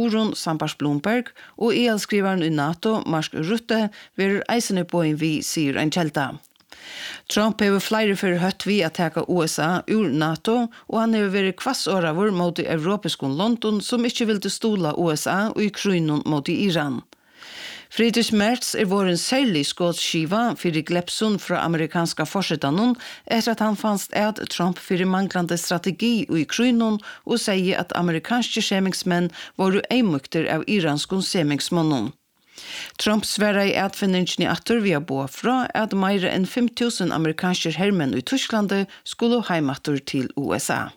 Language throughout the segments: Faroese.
Torun Sambars Blomberg og EL-skriveren i NATO, Mark Rutte, verur eisene på en vi, sier en kjelta. Trump har flere for høtt vi at teka USA ur NATO, og han har vært kvassåravur mot europeiske London som ikke ville stola USA og i krynon mot Iran. Friedrich Merz vår en særlig skådsskiva for glepsun fra amerikanska forsetanon etter at han fannst at Trump for manglande strategi i krynon og sier at amerikanske skjemingsmenn var eimukter av iranskon skjemingsmånon. Trump sverra i atfinningen i atter via boa fra at meire enn 5.000 amerikanske hermenn i Tyskland skulle heimatter til USA.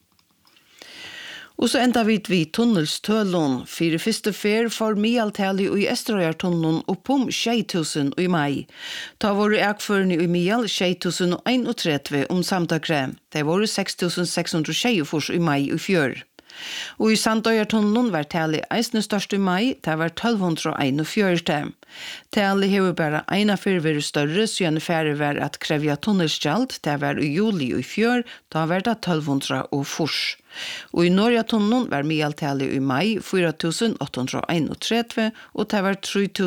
Og så enda vi tunnelstølun. For første fer for mialtali i Estrøyartunnelen oppom 6.000 i mai. Ta våre ekførende i mial 6.031 samtakre. Det var 6.624 i mai i fjør. Og i Sandøyartunnelen var tali eisne størst i mai, det var 1241. Tali hever bare ena fyrir vært større, siden færre var at krevja tunnelskjald, det var i juli i fjør, da var det 1240. Og i Norjatunnelen var mialtali i mai 4.831, og det var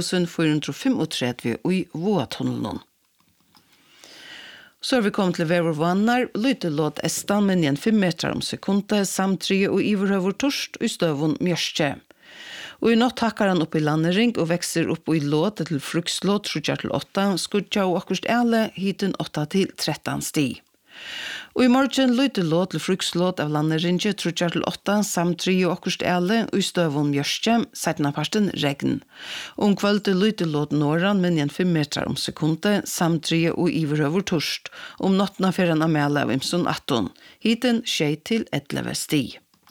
3.435 i Våatunnelen. Så har vi kommet til vevervannar, lytelåt estan med 5 meter sekundet, samtrige og iverhøver torst i støvun mjørste. Og i natt takkar han opp i landering og vekser opp i låt til frukslåt 3-8, skudja og akkurst ele hiten 8-13 sti. Og i morgen lytelåt til frukslåt av landeringe 3-8, samtrige og akkurst ele og i støvun mjørste, 17. regn. Og kvölde lytelåt norran med 5 meter sekundet, samtrige og iverhøver torst, nattna ferran av mæla av imson 18, hiten 6-11 sti.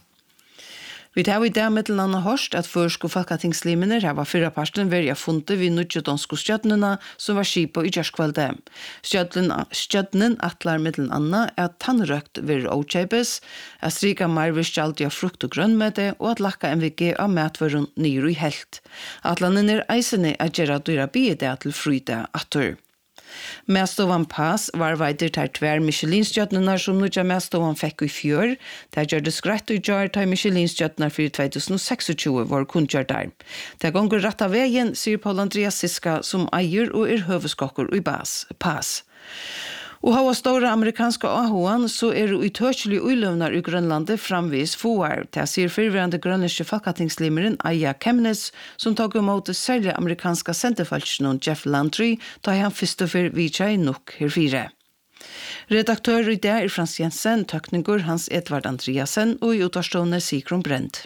Vi tar i det mittellandet hørst at først og folketingslimene var 4 parten verja fundet vid nudjødonsko stjødnene som var skipa i kjørskvalde. Stjødnen atlar mittelanna at tannrøkt ver åkjøpes, at strika marviskjaldi av frukt og grønnmete og at lakka MVG av matvøren nyr i helt. Atlanen eisene at gjøre dyra bide til fryte atur. Mestovan Pass var veider til 2 Michelin-stjøtner som nudja Mestovan fikk i fjør. Det gjør det skrett og gjør til Michelin-stjøtner for 2026 var kunngjør der. Det gonger rett av veien, sier Paul Andreas Siska som eier og høveskokker i Pass. Og hava stora amerikanska ahoan så det utørselig uiløvnar i Grønlandet framvis foar. Det sier fyrverande grønlandske folketingslimeren Aya Kemnes som tok imot særlig amerikanska senterfalsjonen Jeff Landry da han fyrst og fyrr vidtja i nok herfire. Redaktør i det Frans Jensen, tøkninger Hans Edvard Andreasen og i utvarstående Sigrun Brent.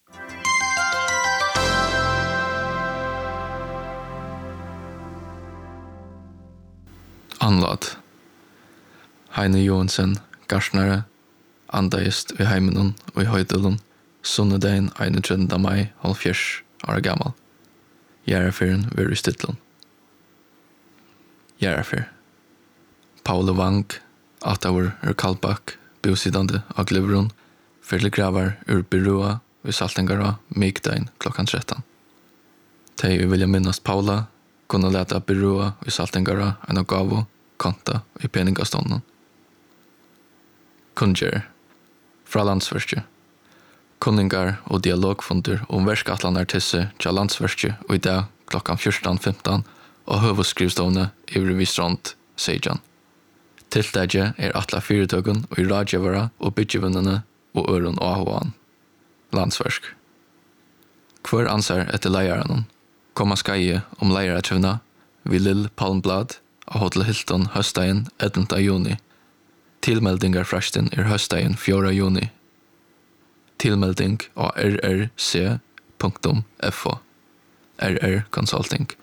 Anlad. Heine Johansen, garsnare, andaist i heimenon og i høydelon, sunnedein 21. mai, 70 år gammal. Gjærafyren ver i stidlon. Gjærafyr. Paolo Wang, 8 år Kalbak, bosidande av Glivron, fyrle gravar ur Birua i Saltengara, Migdain klokkan 13. Tei vilja minnast Paula, kunne leta Birua i Saltengara en av gavo, konta i peningastånden. Kunngjør. Fra landsverket. Kunningar og dialogfunder verskatlanar tisse til landsverket og i dag klokkan 14.15 og høveskrivstående i Revistrand, Seijan. Tiltaget atla fyrirtøkken og i radjevara og byggjevunnene og øron og ahoan. Landsverk. Hver ansar etter leiaranen. Komma skaie leiaratrivna vid Lill Palmblad av Hotel Hilton høstdagen 11. juni. Tilmeldingar frastin høstdagen 4. juni. Tilmelding av rrc.fo. RR Consulting.